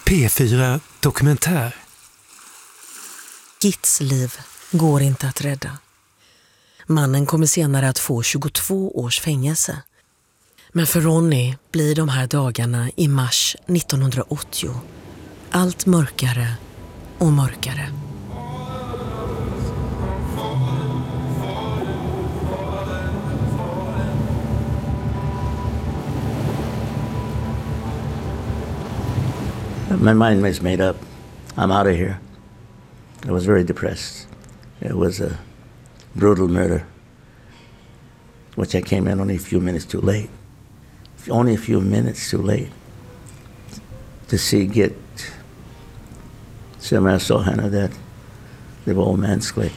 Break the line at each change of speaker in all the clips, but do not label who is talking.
P4 Dokumentär.
Gits liv går inte att rädda. Mannen kommer senare att få 22 års fängelse. Men för Ronny blir de här dagarna i mars 1980 allt mörkare och mörkare.
My mind was made up. I'm out of here. I was very depressed. It was a brutal murder, which I came in only a few minutes too late. Only a few minutes too late to see Git. So I saw henne that the old man's quick.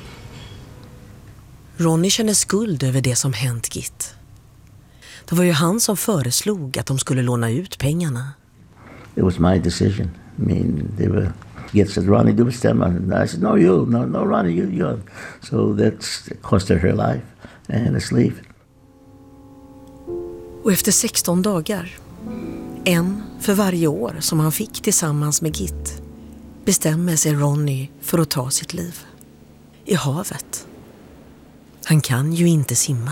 Ronny känner skuld över det som hänt Git. Det var ju han som föreslog att de skulle låna ut pengarna.
It was my decision. I mean, they were. Git said, "Ronnie, do bestämma." And I said, "No, Ronnie, you." So that's cost her life and his life.
Och efter 16 dagar, en för varje år som han fick tillsammans med Git, bestämmer sig Ronny för att ta sitt liv. I havet. Han kan ju inte simma.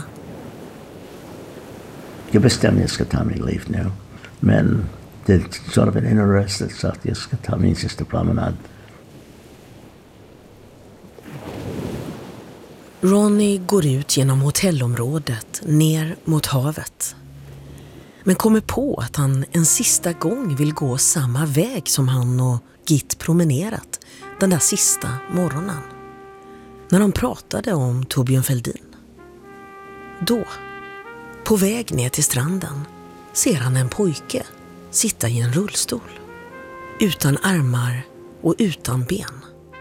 Jag bestämde att jag ska ta mitt liv nu. Men det är sort of en innerrest så att jag ska ta min sista promenad.
Ronny går ut genom hotellområdet ner mot havet. Men kommer på att han en sista gång vill gå samma väg som han och Git promenerat den där sista morgonen. När de pratade om Torbjörn Fälldin. Då, på väg ner till stranden, ser han en pojke sitta i en rullstol. Utan armar och utan ben.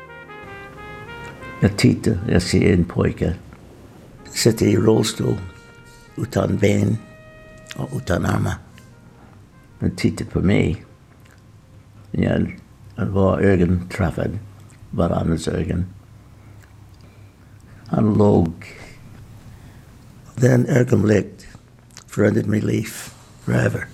Jag tittar, jag ser en pojke sitta i rullstol utan ben och utan armar. Han tittade på mig. Jag var ögon träffade varandras ögon. Han låg. Den ögonblick förändrade mitt liv forever.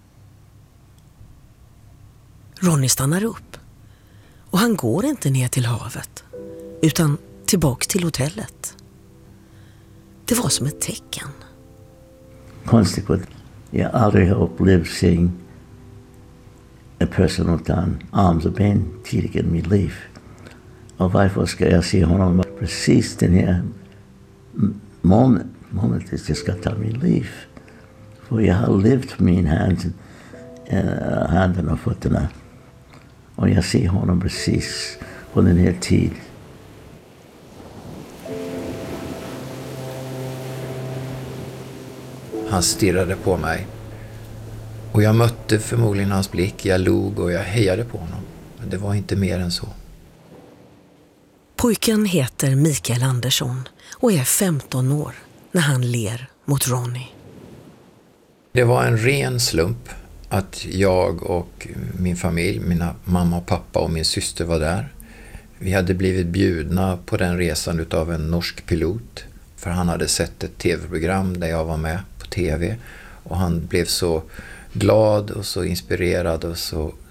Ronny stannar upp. Och han går inte ner till havet, utan tillbaka till hotellet. Det var som ett tecken.
Konstigt att jag aldrig har upplevt seeing en person utan arms och ben tidigare i mitt liv. Och varför ska jag se honom precis den här momentet jag ska ta mitt liv? För jag har levt med min handen och fötterna. Och jag ser honom precis på den här tiden.
Han stirrade på mig. Och jag mötte förmodligen hans blick. Jag log och jag hejade på honom. Men det var inte mer än så.
Pojken heter Mikael Andersson och är 15 år när han ler mot Ronny.
Det var en ren slump att jag och min familj, mina mamma och pappa och min syster var där. Vi hade blivit bjudna på den resan utav en norsk pilot. För han hade sett ett tv-program där jag var med på tv. Och han blev så glad och så inspirerad och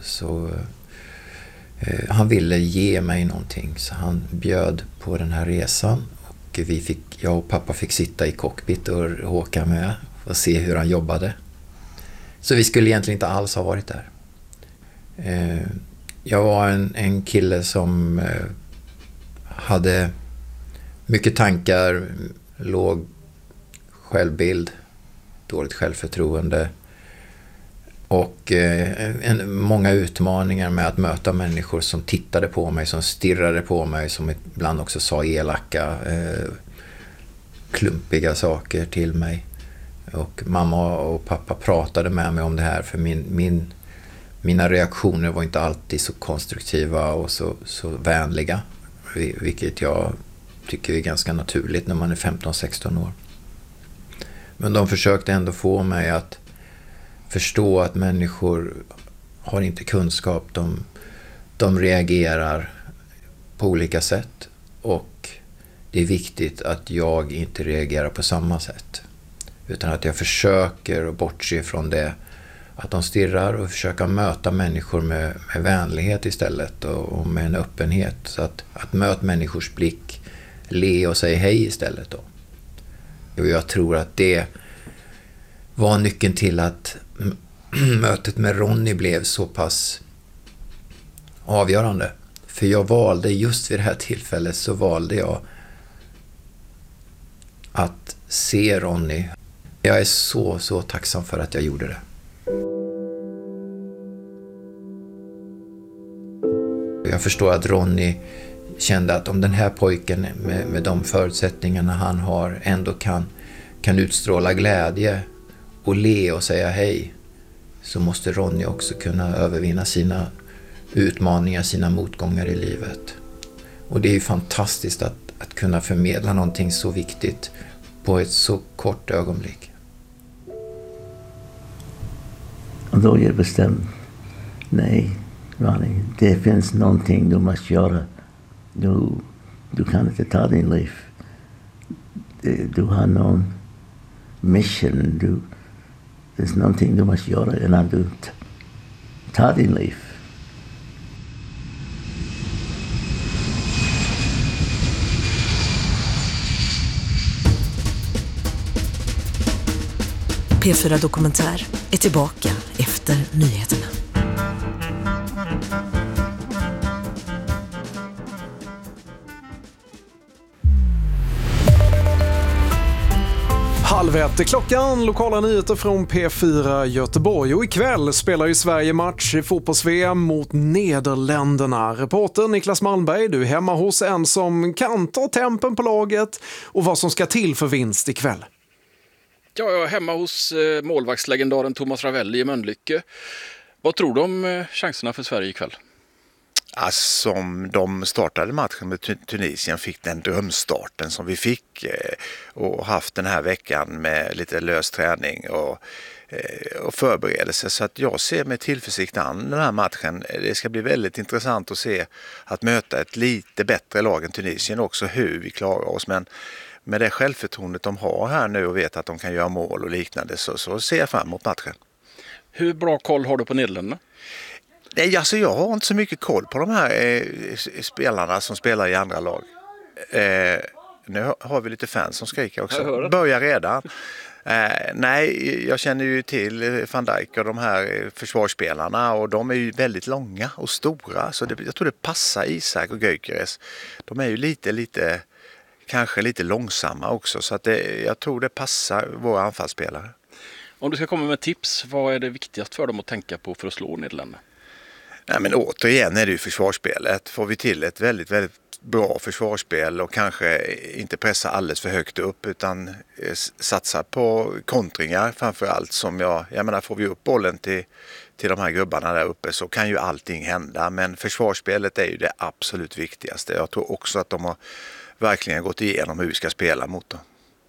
han ville ge mig någonting. Så han bjöd på den här resan. Och jag och pappa fick sitta i cockpit och åka med och se hur han jobbade. Så vi skulle egentligen inte alls ha varit där. Jag var en kille som hade mycket tankar, låg självbild, dåligt självförtroende och många utmaningar med att möta människor som tittade på mig, som stirrade på mig, som ibland också sa elaka, klumpiga saker till mig. Och mamma och pappa pratade med mig om det här, för mina reaktioner var inte alltid så konstruktiva och så vänliga, vilket jag tycker är ganska naturligt när man är 15-16 år. Men de försökte ändå få mig att förstå att människor har inte kunskap, de reagerar på olika sätt och det är viktigt att jag inte reagerar på samma sätt. Utan att jag försöker att bortse från det Att de stirrar och försöker möta människor med vänlighet istället och med en öppenhet. Så att möta människors blick, le och säga hej istället då. Och jag tror att det var nyckeln till att mötet med Ronny blev så pass avgörande. För jag valde, just vid det här tillfället så valde jag att se Ronny. Jag är så tacksam för att jag gjorde det. Jag förstår att Ronny kände att om den här pojken med de förutsättningarna han har ändå kan utstråla glädje och le och säga hej, så måste Ronny också kunna övervinna sina utmaningar, sina motgångar i livet. Och det är ju fantastiskt att kunna förmedla någonting så viktigt på ett så kort ögonblick.
Och då är jag bestämd. Nej, Ronny, det finns någonting du måste göra. Du kan inte ta din liv. Du har någon mission. There's någonting du måste göra innan du tar din liv.
P4 Dokumentär är tillbaka efter nyheterna.
Halv ett är klockan, lokala nyheter från P4 Göteborg. Och ikväll spelar ju Sverige match i fotbolls-VM mot Nederländerna. Reporter Niklas Malmberg, du är hemma hos en som kan ta tempen på laget och vad som ska till för vinst ikväll.
Ja, jag är hemma hos målvaktslegendaren Thomas Ravelli i Mölnlycke. Vad tror du om chanserna för Sverige ikväll?
Som de startade matchen med Tunisien, fick den drömstarten som vi fick och haft den här veckan med lite lös träning och förberedelse. Så att jag ser med tillförsikt an den här matchen. Det ska bli väldigt intressant att se att möta ett lite bättre lag än Tunisien också, hur vi klarar oss. Men med det självförtroendet de har här nu och vet att de kan göra mål och liknande så ser jag fram emot matchen.
Hur bra koll har du på Nederländerna?
Nej, alltså jag har inte så mycket koll på de här spelarna som spelar i andra lag. Nu har vi lite fans som skriker också. Börjar redan. Nej, jag känner ju till Van Dijk och de här försvarsspelarna och de är ju väldigt långa och stora. Så jag tror det passar Isak och Gyökeres. De är ju lite kanske lite långsamma också, så att jag tror det passar våra anfallsspelare.
Om du ska komma med tips, vad är det viktigast för dem att tänka på för att slå Nederländerna?
Nej, men återigen är det ju försvarsspelet. Får vi till ett väldigt, väldigt bra försvarsspel och kanske inte pressa alldeles för högt upp utan satsa på kontringar framförallt, som jag menar, får vi upp bollen till de här gubbarna där uppe så kan ju allting hända, men försvarsspelet är ju det absolut viktigaste. Jag tror också att de har verkligen gått igenom hur vi ska spela mot dem.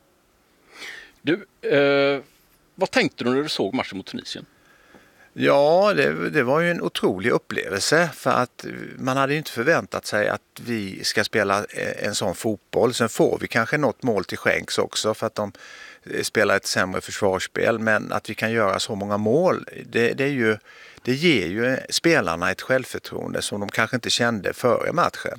Du, vad tänkte du när du såg matchen mot Tunisien?
Ja, det var ju en otrolig upplevelse, för att man hade ju inte förväntat sig att vi ska spela en sån fotboll. Sen får vi kanske något mål till skänks också för att de spelar ett sämre försvarsspel, men att vi kan göra så många mål, det ger ju spelarna ett självförtroende som de kanske inte kände före matchen.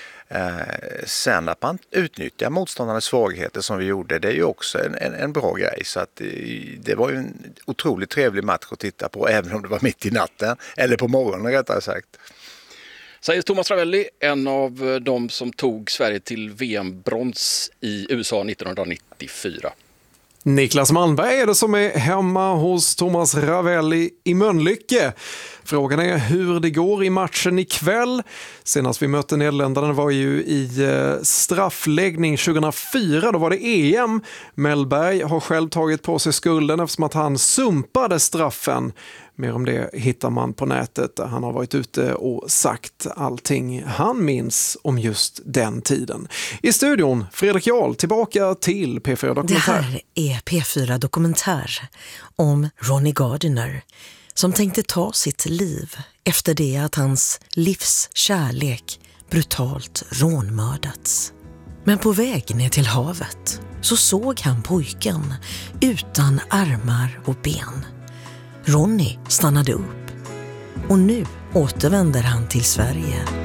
Sen att man utnyttjar motståndarnas svagheter som vi gjorde, det är ju också en bra grej. Så att det var ju en otroligt trevlig match att titta på, även om det var mitt i natten eller på morgonen rättare sagt.
Säger Thomas Ravelli, en av de som tog Sverige till VM-brons i USA 1994.
Niklas Malmberg är det som är hemma hos Thomas Ravelli i Mölnlycke. Frågan är hur det går i matchen ikväll. Senast vi mötte Nederländerna var ju i straffläggning 2004. Då var det EM. Mellberg har själv tagit på sig skulden eftersom att han sumpade straffen. Mer om det hittar man på nätet där han har varit ute och sagt allting han minns om just den tiden. I studion, Fredrik Jarl, tillbaka till P4 Dokumentär.
Det här är P4 Dokumentär om Ronny Gardiner som tänkte ta sitt liv efter det att hans livs kärlek brutalt rånmördats. Men på väg ner till havet så såg han pojken utan armar och ben. Ronny stannade upp och nu återvänder han till Sverige.